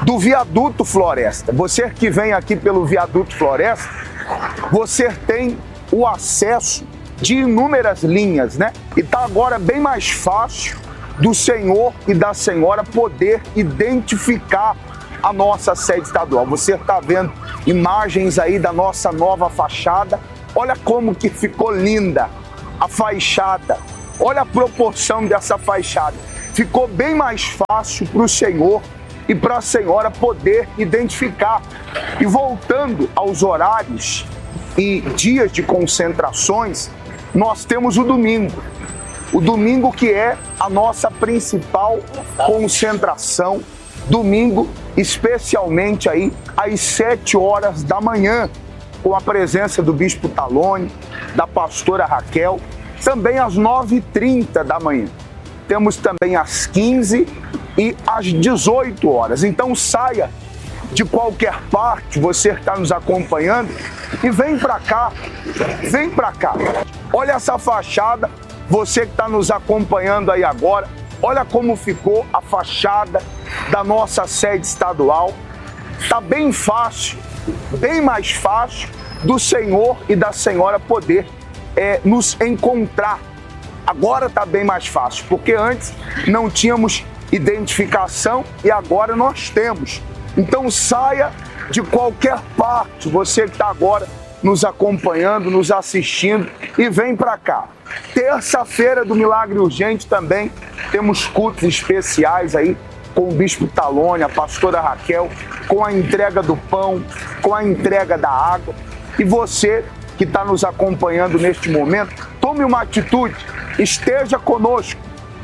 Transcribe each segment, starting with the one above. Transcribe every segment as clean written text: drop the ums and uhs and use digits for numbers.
do Viaduto Floresta. Você que vem aqui pelo Viaduto Floresta, você tem o acesso de inúmeras linhas, né? E tá agora bem mais fácil do senhor e da senhora poder identificar a nossa sede estadual. Você está vendo imagens aí da nossa nova fachada. Olha como que ficou linda a fachada. Olha a proporção dessa fachada. Ficou bem mais fácil para o senhor e para a senhora poder identificar. E voltando aos horários e dias de concentrações, nós temos o domingo. O domingo que é a nossa principal concentração. Domingo, especialmente aí às 7 horas da manhã, com a presença do Bispo Talone, da pastora Raquel, também às 9h30 da manhã. Temos também às 15 e às 18 horas. Então saia de qualquer parte, você que está nos acompanhando, e vem para cá, vem para cá. Olha essa fachada, você que está nos acompanhando aí agora, olha como ficou a fachada da nossa sede estadual. Está bem fácil, bem mais fácil do senhor e da senhora poder nos encontrar. Agora está bem mais fácil, porque antes não tínhamos identificação e agora nós temos. Então saia de qualquer parte, você que está agora nos acompanhando, nos assistindo, e vem para cá. Terça-feira do Milagre Urgente também temos cultos especiais aí com o Bispo Talone, a pastora Raquel, com a entrega do pão, com a entrega da água. E você que está nos acompanhando neste momento, tome uma atitude, esteja conosco.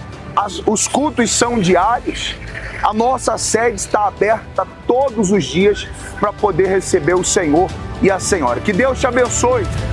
Os cultos são diários, a nossa sede está aberta todos os dias para poder receber o Senhor e a Senhora. Que Deus te abençoe.